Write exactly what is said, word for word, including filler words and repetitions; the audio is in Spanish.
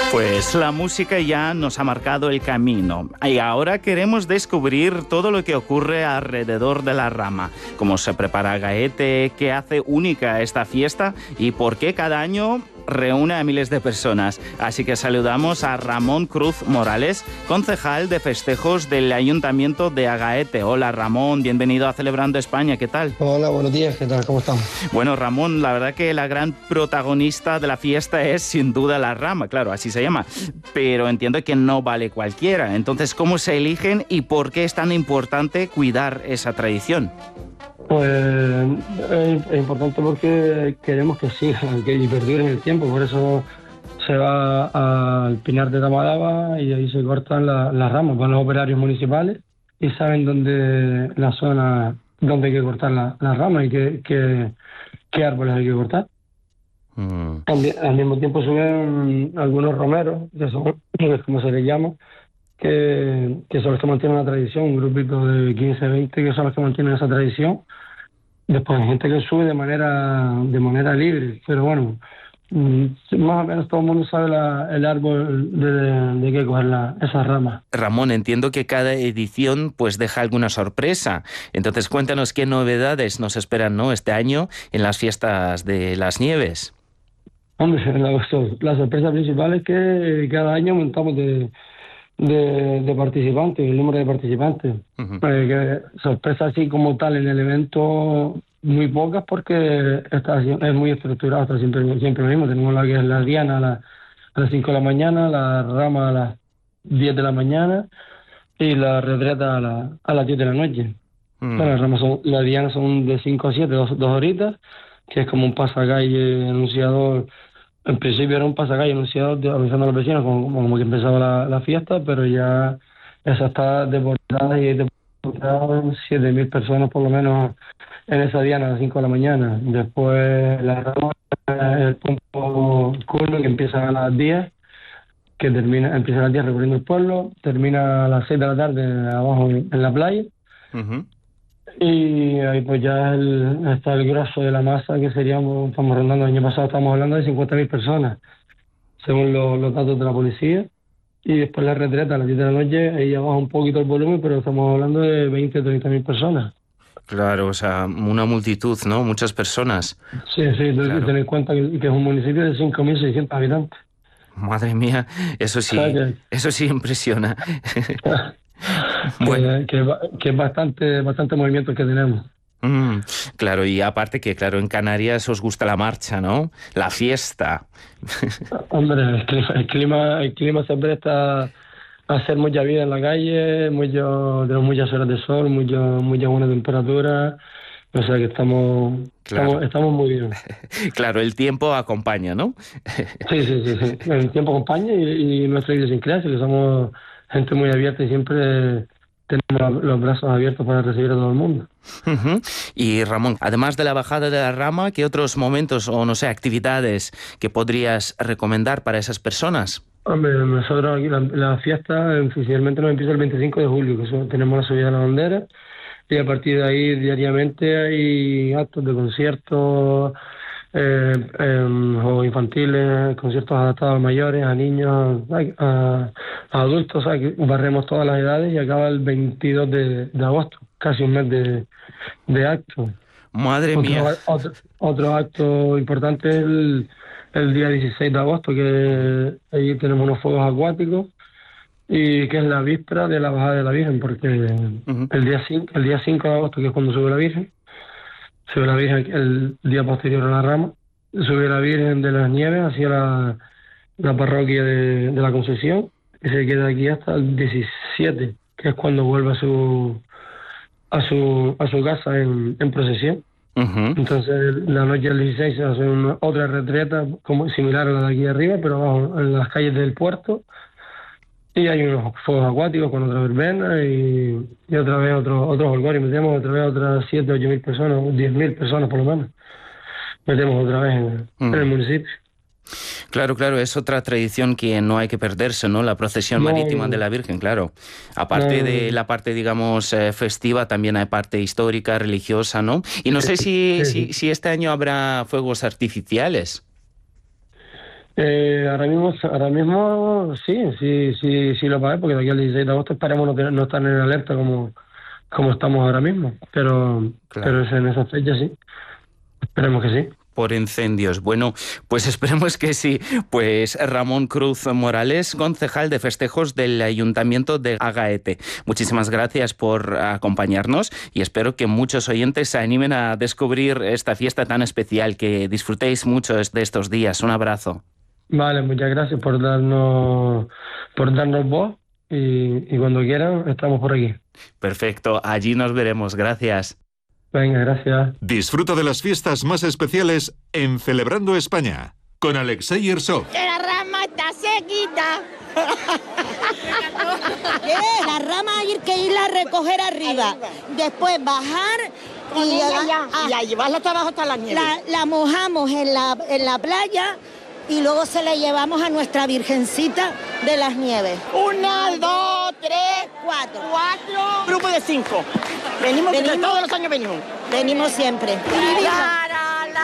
Pues la música ya nos ha marcado el camino y ahora queremos descubrir todo lo que ocurre alrededor de la rama, cómo se prepara Gaete, qué hace única esta fiesta y por qué cada año reúne a miles de personas. Así que saludamos a Ramón Cruz Morales, concejal de festejos del Ayuntamiento de Agaete. Hola Ramón, bienvenido a Celebrando España, ¿qué tal? Hola, buenos días, ¿qué tal? ¿Cómo estamos? Bueno Ramón, la verdad que la gran protagonista de la fiesta es sin duda la rama, claro, así se llama, pero entiendo que no vale cualquiera. Entonces, ¿cómo se eligen y por qué es tan importante cuidar esa tradición? Pues es importante porque queremos que sigan, que perdure en el tiempo, por eso se va al Pinar de Tamadaba y ahí se cortan la, las ramas, van los operarios municipales y saben dónde la zona, dónde hay que cortar la, las ramas y qué, qué, qué árboles hay que cortar. Mm. Al, al mismo tiempo suben algunos romeros, que son, como se les llama, que, que son los que mantienen la tradición, un grupito de quince, veinte que son los que mantienen esa tradición. Después hay gente que sube de manera de manera libre, pero bueno, más o menos todo el mundo sabe la, el árbol de, de, de qué coger la, esas ramas. Ramón, entiendo que cada edición pues deja alguna sorpresa. Entonces cuéntanos qué novedades nos esperan, ¿no?, este año en las fiestas de las nieves. Hombre, la, la sorpresa principal es que cada año aumentamos de, de, de participantes, el número de participantes. Uh-huh. Eh, que sorpresa así como tal en el evento, muy pocas porque está, es muy estructurado, está siempre, siempre lo mismo. Tenemos la que es la diana a, la, a las cinco de la mañana, la rama a las diez de la mañana y la retreta a, la, a las diez de la noche. Uh-huh. Bueno, las ramas son, la diana son de cinco a siete, dos, dos horitas, que es como un pasacalle anunciador. En principio era un pasacalle anunciado avisando a los vecinos como, como que empezaba la, la fiesta, pero ya esa está deportada y deportada siete mil personas por lo menos en esa diana a las cinco de la mañana. Después la rama, el punto culmen que empieza a las diez, que termina, empieza a las diez recorriendo el pueblo, termina a las seis de la tarde abajo en, en la playa. Uh-huh. Y ahí pues ya el, está el grosso de la masa, que seríamos, estamos rondando, el año pasado estamos hablando de cincuenta mil personas, según lo, los datos de la policía. Y después la retreta a las diez de la noche, ahí ya baja un poquito el volumen, pero estamos hablando de veinte, treinta mil personas. Claro, o sea, una multitud, ¿no? Muchas personas. Sí, sí, claro. Ten en cuenta que, que es un municipio de cinco mil seiscientos habitantes. Madre mía, eso sí, ¿sabes? Eso sí impresiona. Bueno. Que, que, que es bastante, bastante movimiento que tenemos. Mm, claro, y aparte que, claro, en Canarias os gusta la marcha, ¿no? La fiesta. Hombre, el clima, el clima, el clima se presta a hacer mucha vida en la calle, mucho, tenemos muchas horas de sol, mucho, mucha buena temperatura, o sea que estamos, claro. estamos, estamos muy bien. Claro, el tiempo acompaña, ¿no? Sí, sí, sí, sí. El tiempo acompaña y, y nuestra idiosincrasia, que somos gente muy abierta y siempre tenemos los brazos abiertos para recibir a todo el mundo. Uh-huh. Y Ramón, además de la bajada de la rama, ¿qué otros momentos o, no sé, actividades que podrías recomendar para esas personas? Hombre, nosotros aquí la, la fiesta oficialmente nos empieza el veinticinco de julio, que eso, tenemos la subida de la bandera, y a partir de ahí diariamente hay actos de conciertos, eh, eh, o infantiles, conciertos adaptados a mayores, a niños, a, a adultos, o sea, que barremos todas las edades y acaba el veintidós de, de agosto, casi un mes de, de actos. Madre otro, mía. Otro, otro acto importante es el, el día dieciséis de agosto, que ahí tenemos unos fuegos acuáticos y que es la víspera de la bajada de la Virgen, porque uh-huh. el día cinco, el día cinco de agosto, que es cuando sube la Virgen, sube la Virgen el día posterior a la rama, sube la Virgen de las Nieves hacia la, la parroquia de, de la Concepción y se queda aquí hasta el diecisiete, que es cuando vuelve a su a su a su casa en, en procesión. Uh-huh. Entonces la noche del dieciséis se hace una, otra retreta como similar a la de aquí arriba, pero abajo en las calles del puerto, y hay unos fuegos acuáticos con otra verbena y, y otra vez otro, otros holgores. Metemos otra vez otras siete, ocho mil personas, diez mil personas por lo menos. Metemos otra vez en, mm. en el municipio. Claro, claro, es otra tradición que no hay que perderse, ¿no? La procesión no, marítima de la Virgen, claro. Aparte no, de la parte, digamos, eh, festiva, también hay parte histórica, religiosa, ¿no? Y no sé si, sí, si, si este año habrá fuegos artificiales. Eh, ahora mismo, ahora mismo sí, sí, sí, sí lo pagué, porque de aquí al dieciséis de agosto esperemos no, tener- no estar en alerta como, como estamos ahora mismo. Pero, Claro. pero es en esa fecha sí. Esperemos que sí. Por incendios. Bueno, pues esperemos que sí. Pues Ramón Cruz Morales, concejal de festejos del Ayuntamiento de Agaete. Muchísimas gracias por acompañarnos y espero que muchos oyentes se animen a descubrir esta fiesta tan especial, que disfrutéis mucho de estos días. Un abrazo. Vale, muchas gracias por darnos, por darnos voz y, y cuando quieran estamos por aquí. Perfecto, allí nos veremos. Gracias. Venga, gracias. Disfruta de las fiestas más especiales en Celebrando España con Alexei Irsov. Que la rama está sequita. ¿Qué? La rama hay que irla a recoger arriba, arriba. Después bajar y, y, a, a, y a llevarla hasta abajo hasta la nieve. La, la mojamos en la, en la playa y luego se la llevamos a nuestra Virgencita de las Nieves. Una, dos, tres, cuatro. Cuatro. Grupo de cinco. Venimos, venimos todos los años venimos. Venimos siempre. Y vivimos.